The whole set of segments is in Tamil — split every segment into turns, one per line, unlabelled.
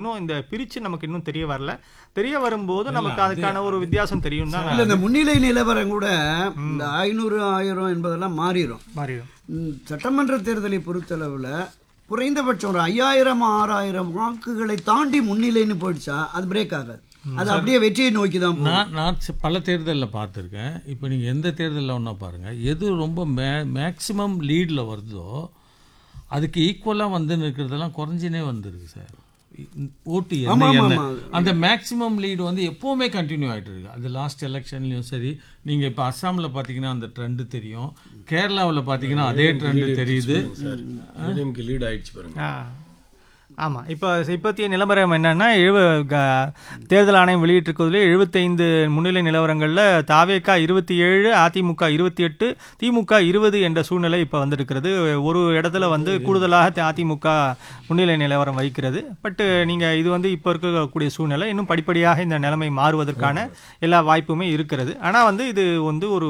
இன்னும் இந்த பிரித்து நமக்கு இன்னும் தெரிய வரல. தெரிய வரும்போது நமக்கு அதுக்கான ஒரு வித்தியாசம் தெரியும் தான்.
இல்லை, இந்த முன்னிலை நிலவரம் கூட இந்த 500 1000 என்பதெல்லாம் மாறிடும். சட்டமன்ற தேர்தலை பொறுத்தளவில் குறைந்தபட்சம் ஒரு 5000 6000 வாக்குகளை தாண்டி முன்னிலைன்னு போயிடுச்சா அது பிரேக் ஆகாது. அது அப்படியே வெற்றியை நோக்கி தான்.
நான் பல தேர்தலில் பார்த்துருக்கேன். இப்போ நீங்கள் எந்த தேர்தலில் ஒன்றா பாருங்கள், எது ரொம்ப மேக்சிமம் லீடில் வருதோ அதுக்கு ஈக்குவலாக வந்து இருக்கிறதெல்லாம் குறைஞ்சினே வந்துருக்கு சார். ஓட்டு அந்த மேக்சிமம் லீடு வந்து எப்போவுமே கண்டினியூ ஆகிட்டு இருக்கு. அது லாஸ்ட் எலெக்ஷன்லையும் சரி. நீங்கள் இப்போ அஸ்ஸாமில் பார்த்தீங்கன்னா அந்த ட்ரெண்டு தெரியும், கேரளாவில் பார்த்தீங்கன்னா அதே ட்ரெண்டு தெரியுது.
லீட் ஆகிடுச்சு பாருங்க.
ஆமாம், இப்போத்திய நிலவரம் என்னென்னா, தேர்தல் ஆணையம் வெளியிட்டிருக்கிறதுலே 75 முன்னிலை நிலவரங்களில் தாவேகா 27, அதிமுக 28, திமுக 20 என்ற சூழ்நிலை இப்போ வந்திருக்கிறது. ஒரு இடத்துல வந்து கூடுதலாக அதிமுக முன்னிலை நிலவரம் வைக்கிறது. பட்டு நீங்கள் இது வந்து இப்போ இருக்கக்கூடிய சூழ்நிலை இன்னும் படிப்படியாக இந்த நிலைமை மாறுவதற்கான எல்லா வாய்ப்புமே இருக்கிறது. ஆனால் வந்து இது வந்து ஒரு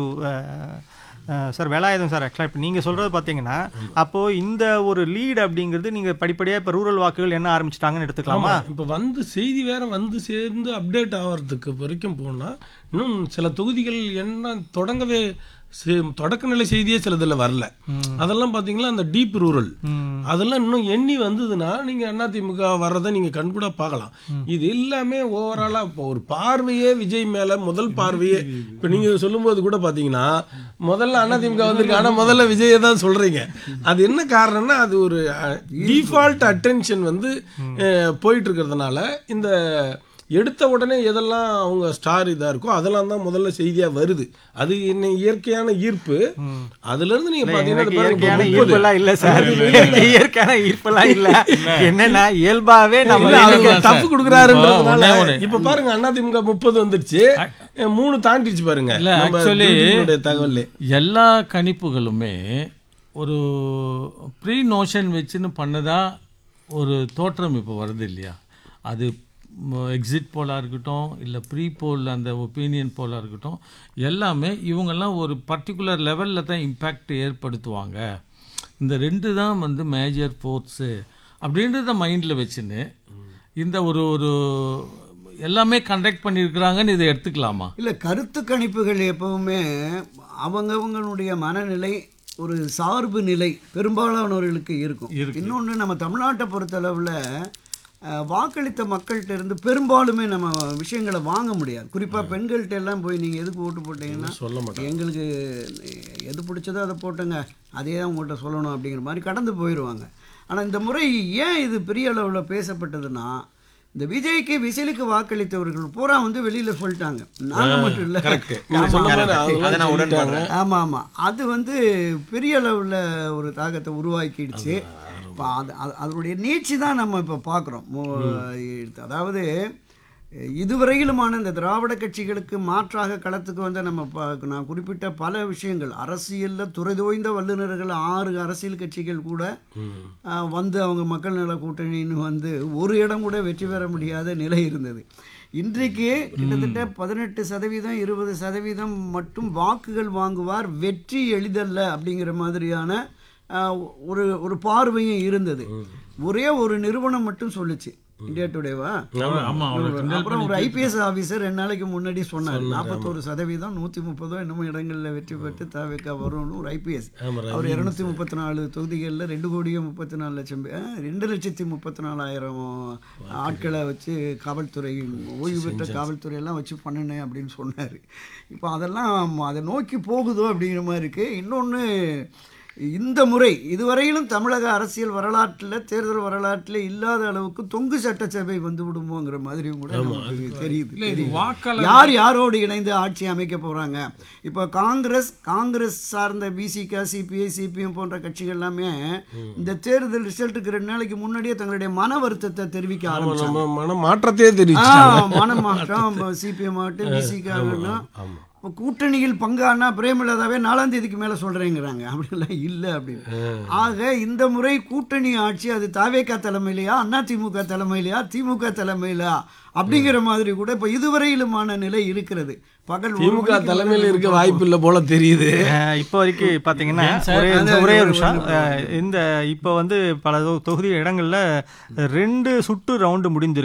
சார் வேலாயுதம் சார், ஆக்சுவலாக இப்போ நீங்கள் சொல்கிறது பார்த்தீங்கன்னா, அப்போது இந்த ஒரு லீடு அப்படிங்கிறது நீங்கள் படிப்படியாக இப்போ ரூரல் வாக்குகள் என்ன ஆரம்பிச்சிட்டாங்கன்னு எடுத்துக்கலாமா?
இப்போ வந்து செய்தி வேறு வந்து சேர்ந்து அப்டேட் ஆகிறதுக்கு வரைக்கும் போனால் இன்னும் சில தொகுதிகள் என்ன தொடங்கவே தொடக்க நிலை செய்தியே சிலதில் வரல. அதெல்லாம் பார்த்தீங்கன்னா அந்த டீப் ரூரல் அதெல்லாம் இன்னும் எண்ணி வந்ததுன்னா நீங்கள் அதிமுக வர்றதை நீங்கள் கண்கூட பார்க்கலாம். இது எல்லாமே ஓவராலாக இப்போ ஒரு பார்வையே விஜய் மேலே முதல் பார்வையே இப்போ நீங்கள் சொல்லும்போது கூட பார்த்தீங்கன்னா முதல்ல அதிமுக வந்திருக்கு, ஆனால் முதல்ல விஜயை தான் சொல்கிறீங்க. அது என்ன காரணம்னா அது ஒரு டிஃபால்ட் அட்டென்ஷன் வந்து போயிட்டு இருக்கிறதுனால இந்த எடுத்த உடனே எதெல்லாம் அவங்க ஸ்டார் இதாக இருக்கோ அதெல்லாம் தான் முதல்ல செய்தியாக வருது. அது என்ன இயற்கையான ஈர்ப்பு. அதுலேருந்து நீங்கள் பார்த்தீங்கன்னா
ஈர்ப்பெல்லாம் இல்லை சார், இயற்கையான ஈர்ப்பெல்லாம் இல்லை. என்னன்னா இயல்பாகவே நம்ம
தப்பு கொடுக்குறாருன்றதுனால இப்போ பாருங்க அதிமுக 30 வந்துடுச்சு, 3 தாண்டிடுச்சு பாருங்க.
தகவல் எல்லா கணிப்புகளுமே ஒரு ப்ரீ நோஷன் வச்சுன்னு பண்ணதா ஒரு தோற்றம் இப்போ வருது இல்லையா? அது எக்ஸிட் போலாக இருக்கட்டும், இல்லை ப்ரீ போல் அந்த ஒப்பீனியன் போலாக இருக்கட்டும், எல்லாமே இவங்கெல்லாம் ஒரு பர்டிகுலர் லெவலில் தான் இம்பேக்ட் ஏற்படுத்துவாங்க. இந்த 2 தான் வந்து மேஜர் ஃபோர்ஸு அப்படின்றத மைண்டில் வச்சுன்னு இந்த ஒரு எல்லாமே கண்டக்ட் பண்ணியிருக்கிறாங்கன்னு இதை எடுத்துக்கலாமா?
இல்லை, கருத்து கணிப்புகள் எப்பவுமே அவங்கவுங்களுடைய மனநிலை ஒரு சார்பு நிலை பெரும்பாலானவர்களுக்கு இருக்கும். இன்னொன்று, நம்ம தமிழ்நாட்டை பொறுத்தளவில் வாக்களித்த மக்கள்கிட்ட இருந்து பெரும்பாலுமே நம்ம விஷயங்களை வாங்க முடியாது. குறிப்பாக பெண்கள்கிட்ட எல்லாம் போய் நீங்கள் எதுக்கு ஓட்டு போட்டீங்கன்னா
சொல்ல மாட்டேன்,
எங்களுக்கு எது பிடிச்சதோ அதை போட்டுங்க, அதே தான் உங்கள்கிட்ட சொல்லணும் அப்படிங்கிற மாதிரி கடந்து போயிடுவாங்க. ஆனால் இந்த முறை ஏன் இது பெரிய அளவில் பேசப்பட்டதுன்னா, இந்த விஜய்க்கு விசிலுக்கு வாக்களித்தவர்கள் பூரா வந்து வெளியில் சொல்லிட்டாங்க. நாங்கள் மட்டும் இல்லை, ஆமாம் ஆமாம், அது வந்து பெரிய அளவில் ஒரு தாக்கத்தை உருவாக்கிடுச்சு. இப்போ அதனுடைய நீட்சி தான் நம்ம இப்போ பார்க்குறோம். அதாவது இதுவரையிலுமான இந்த திராவிட கட்சிகளுக்கு மாற்றாக களத்துக்கு வந்து நான் குறிப்பிட்ட பல விஷயங்கள், அரசியலில் துறைதோய்ந்த வல்லுநர்கள் 6 அரசியல் கட்சிகள் கூட வந்து அவங்க மக்கள் நல கூட்டணின்னு வந்து ஒரு இடம் கூட வெற்றி பெற முடியாத நிலை இருந்தது. இன்றைக்கு கிட்டத்தட்ட 18% 20% மட்டும் வாக்குகள் வாங்குவார், வெற்றி எளிதல்ல அப்படிங்கிற மாதிரியான ஒரு பார்வையும் இருந்தது. ஒரே ஒரு நிறுவனம் மட்டும் சொல்லுச்சு, இந்தியா டுடேவா, அப்புறம் ஒரு IPS ஆஃபீஸர் 2 நாளைக்கு முன்னாடி சொன்னார் 41% 130 என்னமோ இடங்களில் வெற்றி பெற்று தாவேக்கா வரும்னு ஒரு IPS. அவர் 234 தொகுதிகளில் 2,34,00,000 2,34,000 ஆட்களை வச்சு காவல்துறை, ஓய்வு பெற்ற காவல்துறையெல்லாம் வச்சு பண்ணினேன் அப்படின்னு சொன்னார். இப்போ அதெல்லாம் அதை நோக்கி போகுதோ அப்படிங்கிற மாதிரி இருக்குது. இன்னொன்று, இந்த முறை இதுவரையிலும் தமிழக அரசியல் வரலாற்றில், தேர்தல் வரலாற்றில் இல்லாத அளவுக்கு தொங்கு சட்டசபை வந்து விடுமோங்கிற மாதிரியும் கூட நமக்கு தெரியுது. யார் யாரோடு இணைந்து ஆட்சி அமைக்க போகிறாங்க? இப்போ காங்கிரஸ் சார்ந்த BCK, CPI, CPM போன்ற கட்சிகள் எல்லாமே இந்த தேர்தல் ரிசல்ட்டுக்கு 2 நாளைக்கு முன்னாடியே தங்களுடைய மன வருத்தத்தை தெரிவிக்க ஆரம்பிச்சாங்க.
மனமாற்றத்தையே தெரிவிச்சாங்க.
மனமாற்றம் CPM ஆகட்டும், BCK ஆகட்டும், இப்போ கூட்டணியில் பங்கானா பிரேமலதாவே 4ஆம் தேதிக்கு மேலே சொல்கிறேங்கிறாங்க. அப்படிலாம் இல்லை அப்படின்னு. ஆக இந்த முறை கூட்டணி ஆட்சி அது தாவேகா தலைமையிலையா, அதிமுக தலைமையிலையா, திமுக தலைமையிலா அப்படிங்கிற மாதிரி கூட இப்போ இதுவரையிலுமான நிலை இருக்கிறது.
திமுக தலைமையில் இருக்க வாய்ப்பு இல்லை போல தெரியுது.
இப்போ வரைக்கும் பார்த்தீங்கன்னா ஒரே ஒரு விஷயம், இந்த இப்போ வந்து பல தொகுதி இடங்களில் 2 சுற்று ரவுண்டு முடிஞ்சிருக்கு.